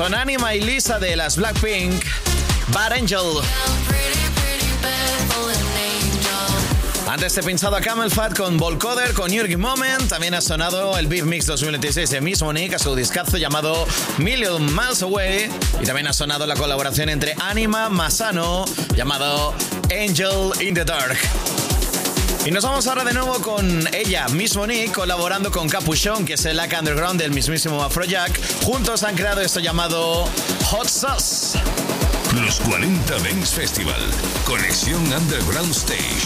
Son Anima y Lisa de las Blackpink, Bad Angel. Antes te he pinchado a Camel Fat con Volcoder, con Jürgen Moment. También ha sonado el Beat Mix 2026 de Miss Monique a su discazo llamado Million Miles Away. Y también ha sonado la colaboración entre Anima Masano llamado Angel in the Dark. Y nos vamos ahora de nuevo con ella, Miss Monique, colaborando con Capuchon, que es el Lack Underground del mismísimo Afrojack. Juntos han creado esto llamado Hot Sauce. Los 40 Dance Festival. Conexión Underground Stage.